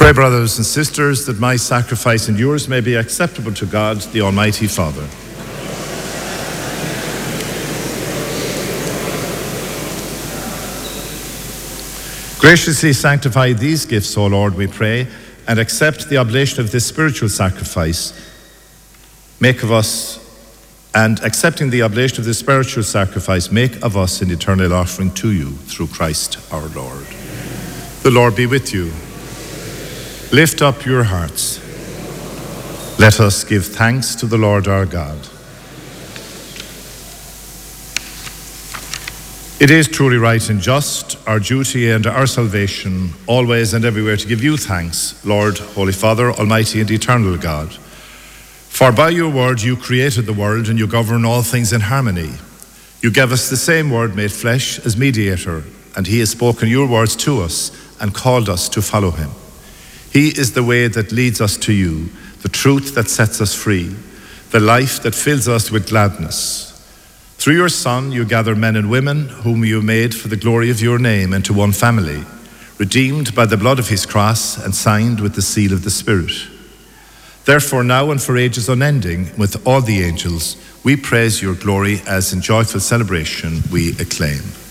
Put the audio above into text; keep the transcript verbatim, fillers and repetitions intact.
Pray, brothers and sisters, that my sacrifice and yours may be acceptable to God, the Almighty Father. Graciously sanctify these gifts, O Lord, we pray, and accept the oblation of this spiritual sacrifice. Make of us, and accepting the oblation of this spiritual sacrifice, make of us an eternal offering to you through Christ our Lord. The Lord be with you. Lift up your hearts. Let us give thanks to the Lord our God. It is truly right and just, our duty and our salvation, always and everywhere to give you thanks, Lord, Holy Father, Almighty and eternal God. For by your word you created the world and you govern all things in harmony. You gave us the same word made flesh as mediator, and he has spoken your words to us and called us to follow him. He is the way that leads us to you, the truth that sets us free, the life that fills us with gladness. Through your Son, you gather men and women whom you made for the glory of your name into one family, redeemed by the blood of his cross and signed with the seal of the Spirit. Therefore, now and for ages unending, with all the angels, we praise your glory as in joyful celebration we acclaim.